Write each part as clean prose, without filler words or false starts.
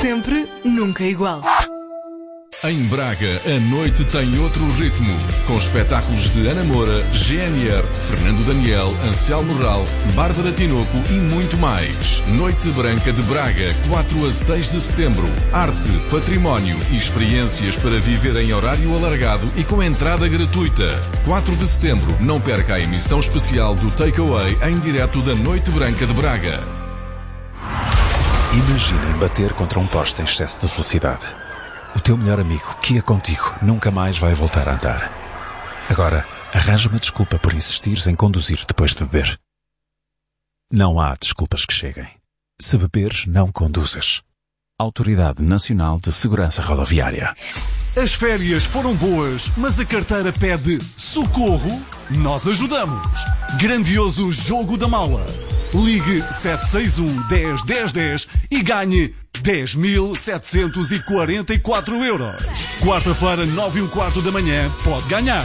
Sempre, nunca igual. Em Braga, a noite tem outro ritmo, com espetáculos de Ana Moura, GNR, Fernando Daniel, Anselmo Ralph, Bárbara Tinoco e muito mais. Noite Branca de Braga, 4 a 6 de setembro. Arte, património e experiências para viver em horário alargado e com entrada gratuita. 4 de setembro, não perca a emissão especial do Takeaway em direto da Noite Branca de Braga. Imaginem bater contra um poste em excesso de velocidade. O teu melhor amigo, que ia contigo, nunca mais vai voltar a andar. Agora, arranja uma desculpa por insistires em conduzir depois de beber. Não há desculpas que cheguem. Se beberes, não conduzas. Autoridade Nacional de Segurança Rodoviária. As férias foram boas, mas a carteira pede socorro? Nós ajudamos. Grandioso Jogo da Mala. Ligue 761 10 10 10 e ganhe 10.744 euros. Quarta-feira, 9h15 da manhã, pode ganhar.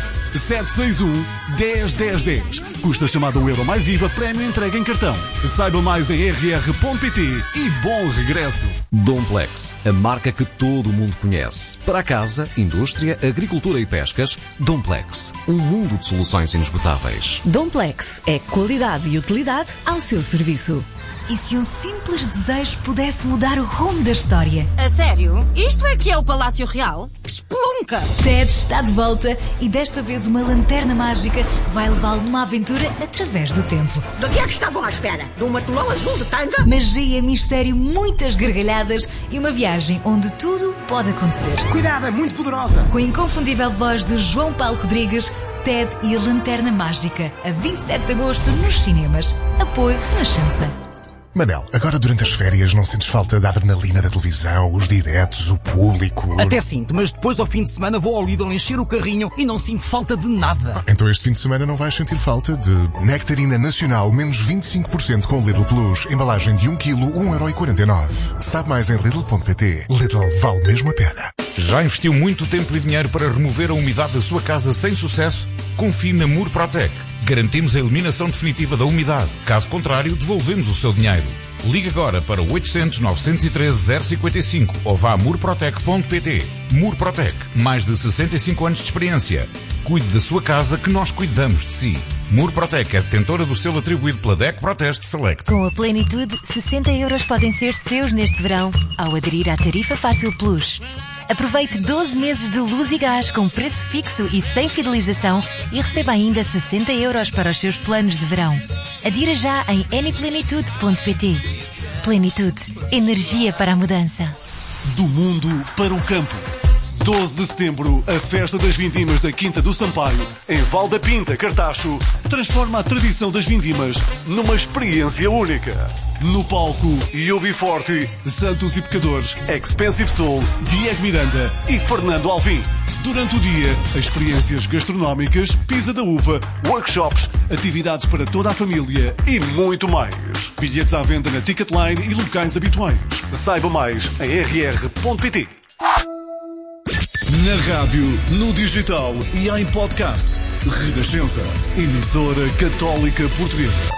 761 10 10 10. Custa chamada o euro mais IVA, prémio entregue em cartão. Saiba mais em rr.pt e bom regresso. Domplex, a marca que todo o mundo conhece. Para a casa, indústria, agricultura e pescas, Domplex, um mundo de soluções inesgotáveis. Domplex é qualidade e utilidade ao seu serviço. E se um simples desejo pudesse mudar o rumo da história? A sério? Isto é que é o Palácio Real? Espelunca! Ted está de volta e desta vez uma lanterna mágica vai levá-lo numa aventura através do tempo. Do que é que estavam à espera? De um matulão azul de tanga? Magia, mistério, muitas gargalhadas e uma viagem onde tudo pode acontecer. Cuidado, é muito poderosa! Com a inconfundível voz de João Paulo Rodrigues, Ted e a Lanterna Mágica, a 27 de agosto nos cinemas. Apoio Renascença. Manel, agora durante as férias não sentes falta da adrenalina da televisão, os diretos, o público? Até sinto, mas depois ao fim de semana vou ao Lidl encher o carrinho e não sinto falta de nada. Então este fim de semana não vais sentir falta de Nectarina Nacional, menos 25% com Lidl Plus, embalagem de 1 kg, 1,49€. Sabe mais em Lidl.pt. Lidl vale mesmo a pena. Já investiu muito tempo e dinheiro para remover a umidade da sua casa sem sucesso? Confie na Murprotec. Garantimos a eliminação definitiva da umidade. Caso contrário, devolvemos o seu dinheiro. Ligue agora para 800 913 055 ou vá a murprotec.pt. Murprotec, mais de 65 anos de experiência. Cuide da sua casa que nós cuidamos de si. Murprotec é detentora do selo atribuído pela DEC Proteste Select. Com a plenitude, 60 euros podem ser seus neste verão ao aderir à tarifa Fácil Plus. Aproveite 12 meses de luz e gás com preço fixo e sem fidelização e receba ainda 60 euros para os seus planos de verão. Adira já em anyplenitude.pt. Plenitude. Energia para a mudança. Do mundo para o campo. 12 de setembro, a Festa das Vindimas da Quinta do Sampaio, em Val da Pinta, Cartacho, transforma a tradição das vindimas numa experiência única. No palco, UB40, Santos e Pecadores, Expensive Soul, Diego Miranda e Fernando Alvim. Durante o dia, experiências gastronómicas, pisa da uva, workshops, atividades para toda a família e muito mais. Bilhetes à venda na Ticketline e locais habituais. Saiba mais em rr.pt. Na rádio, no digital e em podcast. Renascença, emissora católica portuguesa.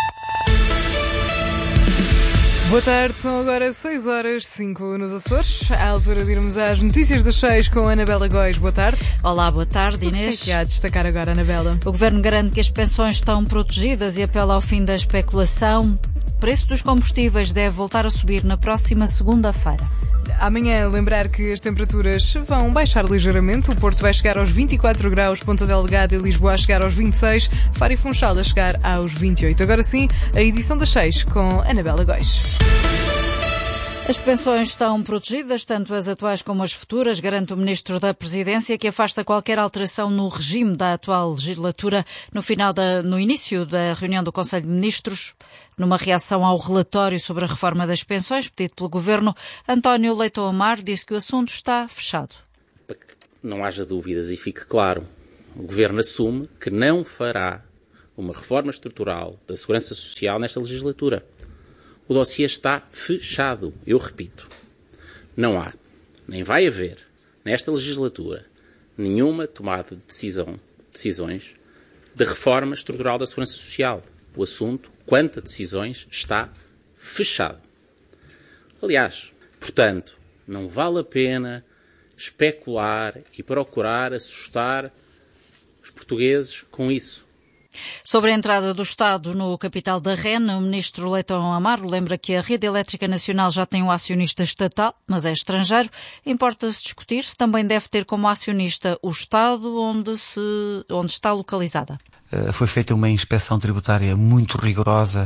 Boa tarde, são agora 6h05 nos Açores. À altura de irmos às notícias das 6 com a Anabela Góis. Boa tarde. Olá, boa tarde, Inês. O que é que há a destacar agora, Anabela? O Governo garante que as pensões estão protegidas e apela ao fim da especulação. O preço dos combustíveis deve voltar a subir na próxima segunda-feira. Amanhã, lembrar que as temperaturas vão baixar ligeiramente. O Porto vai chegar aos 24 graus, Ponta Delgada e Lisboa a chegar aos 26, Faro e Funchal a chegar aos 28. Agora sim, a edição das 6 com Anabela Góis. As pensões estão protegidas, tanto as atuais como as futuras, garante o Ministro da Presidência, que afasta qualquer alteração no regime da atual legislatura no início da reunião do Conselho de Ministros. Numa reação ao relatório sobre a reforma das pensões pedido pelo Governo, António Leitão Amar disse que o assunto está fechado. Para que não haja dúvidas e fique claro, o Governo assume que não fará uma reforma estrutural da Segurança Social nesta legislatura. O dossiê está fechado. Eu repito, não há, nem vai haver, nesta legislatura, nenhuma tomada de decisões de reforma estrutural da Segurança Social. O assunto, quanto a decisões, está fechado. Aliás, Portanto, não vale a pena especular e procurar assustar os portugueses com isso. Sobre a entrada do Estado no capital da REN, o ministro Leitão Amaro lembra que a Rede Elétrica Nacional já tem um acionista estatal, mas é estrangeiro. Importa-se discutir se também deve ter como acionista o Estado onde está localizada. Foi feita uma inspeção tributária muito rigorosa.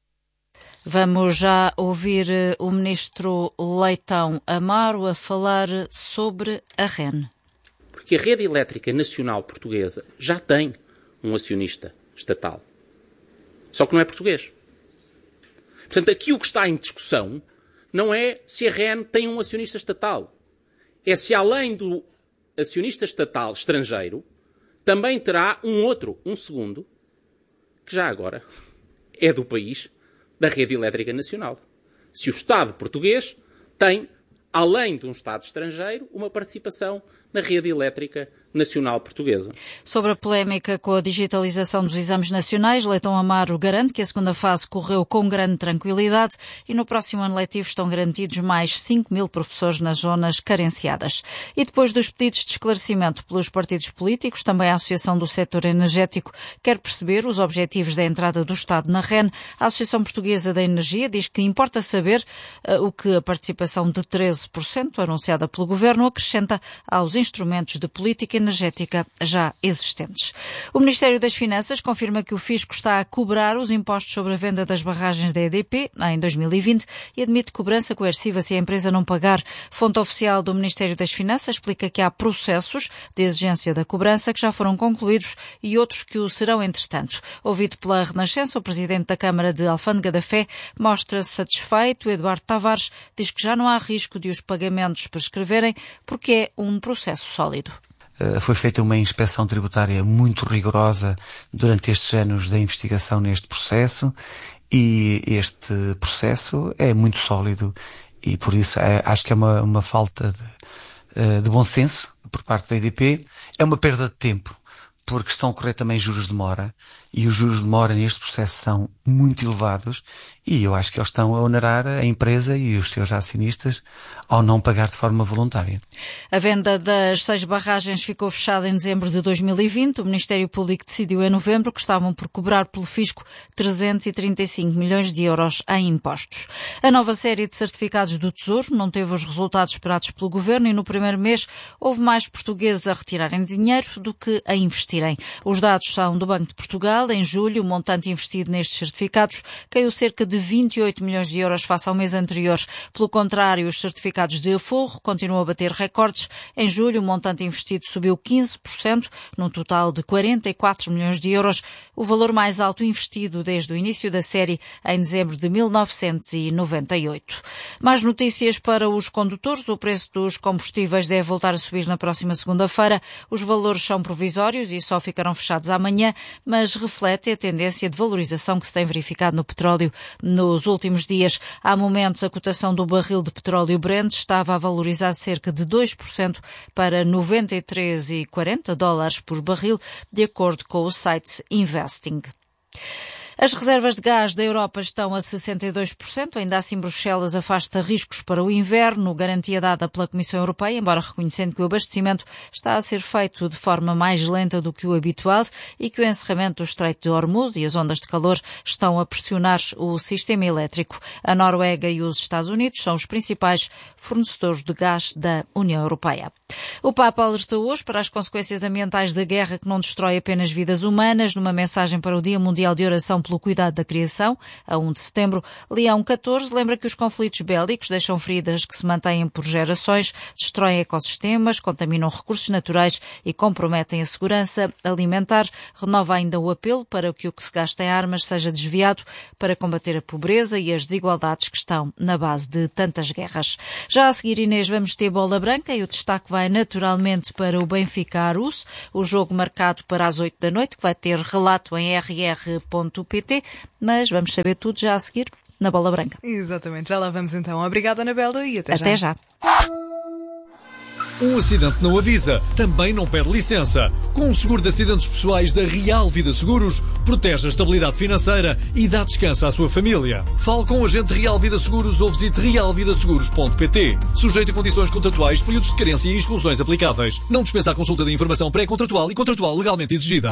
Vamos já ouvir o ministro Leitão Amaro a falar sobre a REN. Porque a Rede Elétrica Nacional Portuguesa já tem um acionista estatal. Só que não é português. Portanto, aqui o que está em discussão não é se a REN tem um acionista estatal. É se além do acionista estatal estrangeiro, também terá um segundo, que já agora é do país, da Rede Elétrica Nacional. Se o Estado português tem, além de um Estado estrangeiro, uma participação na Rede Elétrica Nacional Portuguesa. Sobre a polémica com a digitalização dos exames nacionais, Leitão Amaro garante que a segunda fase correu com grande tranquilidade e no próximo ano letivo estão garantidos mais 5.000 professores nas zonas carenciadas. E depois dos pedidos de esclarecimento pelos partidos políticos, também a Associação do Setor Energético quer perceber os objetivos da entrada do Estado na REN. A Associação Portuguesa da Energia diz que importa saber o que a participação de 13% anunciada pelo Governo acrescenta aos instrumentos de política energética já existentes. O Ministério das Finanças confirma que o Fisco está a cobrar os impostos sobre a venda das barragens da EDP em 2020 e admite cobrança coerciva se a empresa não pagar. Fonte oficial do Ministério das Finanças explica que há processos de exigência da cobrança que já foram concluídos e outros que o serão entretanto. Ouvido pela Renascença, o Presidente da Câmara de Alfândega da Fé mostra-se satisfeito. Eduardo Tavares diz que já não há risco de os pagamentos prescreverem porque é um processo sólido. Foi feita uma inspeção tributária muito rigorosa durante estes anos da investigação neste processo e este processo é muito sólido e por isso acho que é uma falta de bom senso por parte da EDP. É uma perda de tempo porque estão a ocorrer também juros de mora e os juros de mora neste processo são muito elevados e eu acho que eles estão a onerar a empresa e os seus acionistas ao não pagar de forma voluntária. A venda das 6 barragens ficou fechada em dezembro de 2020. O Ministério Público decidiu em novembro que estavam por cobrar pelo Fisco 335 milhões de euros em impostos. A nova série de certificados do Tesouro não teve os resultados esperados pelo Governo e no primeiro mês houve mais portugueses a retirarem dinheiro do que a investirem. Os dados são do Banco de Portugal. Em julho, o montante investido nestes certificados caiu cerca de 28 milhões de euros face ao mês anterior. Pelo contrário, os certificados de aforro continuam a bater recordes. Em julho, o montante investido subiu 15%, num total de 44 milhões de euros, o valor mais alto investido desde o início da série, em dezembro de 1998. Mais notícias para os condutores. O preço dos combustíveis deve voltar a subir na próxima segunda-feira. Os valores são provisórios e só ficarão fechados amanhã, mas reflete a tendência de valorização que se tem verificado no petróleo nos últimos dias. Há momentos, a cotação do barril de petróleo Brent estava a valorizar cerca de 2% para 93,40 dólares por barril, de acordo com o site Investing. As reservas de gás da Europa estão a 62%, ainda assim Bruxelas afasta riscos para o inverno, garantia dada pela Comissão Europeia, embora reconhecendo que o abastecimento está a ser feito de forma mais lenta do que o habitual e que o encerramento do Estreito de Hormuz e as ondas de calor estão a pressionar o sistema elétrico. A Noruega e os Estados Unidos são os principais fornecedores de gás da União Europeia. O Papa alertou hoje para as consequências ambientais da guerra que não destrói apenas vidas humanas. Numa mensagem para o Dia Mundial de Oração pelo Cuidado da Criação, a 1 de setembro, Leão XIV lembra que os conflitos bélicos deixam feridas que se mantêm por gerações, destroem ecossistemas, contaminam recursos naturais e comprometem a segurança alimentar. Renova ainda o apelo para que o que se gasta em armas seja desviado para combater a pobreza e as desigualdades que estão na base de tantas guerras. Já a seguir, Inês, vamos ter bola branca e o destaque vai naturalmente para o Benfica Arousse, o jogo marcado para as 8 da noite, que vai ter relato em rr.pt, mas vamos saber tudo já a seguir na bola branca. Exatamente, já lá vamos então. Obrigada, Anabela, e até já. Até já. Um acidente não avisa, também não pede licença. Com o seguro de acidentes pessoais da Real Vida Seguros, protege a estabilidade financeira e dá descanso à sua família. Fale com o agente Real Vida Seguros ou visite realvidaseguros.pt. Sujeito a condições contratuais, períodos de carência e exclusões aplicáveis. Não dispensa a consulta de informação pré-contratual e contratual legalmente exigida.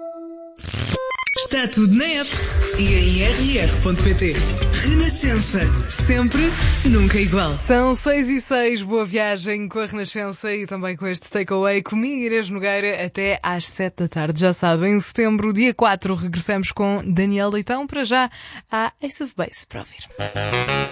Está tudo na app e em rr.pt. Renascença. Sempre, nunca igual. São 6:06. Boa viagem com a Renascença e também com este takeaway. Comigo, Inês Nogueira, até às 7 da tarde. Já sabem, em setembro, dia 4, regressamos com Daniel Leitão. Para já, há Ace of Base para ouvir.